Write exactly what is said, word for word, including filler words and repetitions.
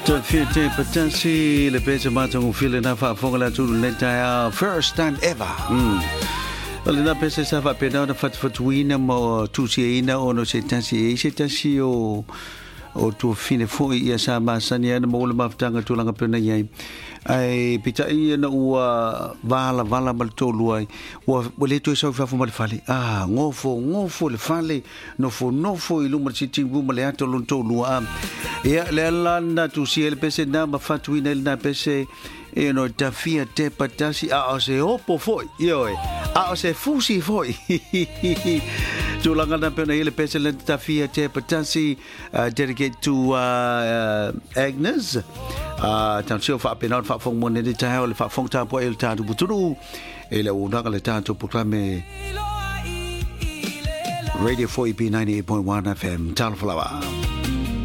The future potency le pesa matong feel na fa fonga tu le ta first time ever. Mm. Le na pesa sa fa pena na fat fat wina mo tu si ina ono se tansi se tansi o o tu fine fo ia sa ma sania na mo le maftanga tu langa pena yai ai pita ia na ua vala vala mal to luai wa le to sa fa fo mal fale ah ngofo ngofo le fale no fo no fo ilu mal siti bu mal ya to lon to lua ia le landa tu si el pese na ma fatu ina na pese e no tafia te patasi a o se opo foi io e a o se fusi foi tu langa na pena ele pese le tafia te patasi uh, dedicate to uh, uh, Agnes uh, tan sio fa pena fa fong mo ne de ta le fa fong ta po el ta du buturu e le una le ta to proclame Radio four E P ninety-eight point one F M Talflawa.